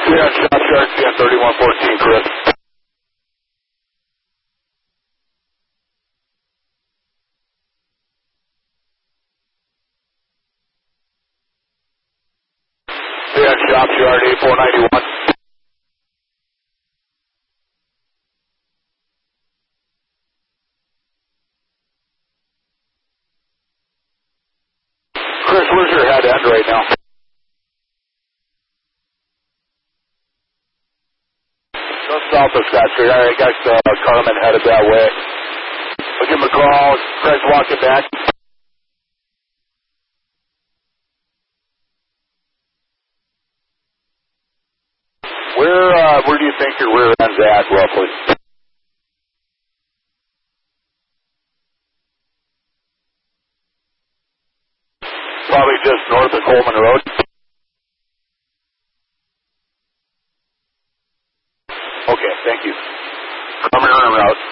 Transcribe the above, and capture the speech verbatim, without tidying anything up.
Yeah, shop yard, ten thirty-one fourteen, Chris. Yeah, shop yard, eighty-four ninety-one. Chris, where's your head end right now? Just south of Scott Street. All right, I got uh, Carmen headed that way. I'll give him a call. Craig's walking back. Where uh, where do you think your rear end's at, roughly? Probably just north of Coleman Road. Okay, thank you. Coming on route.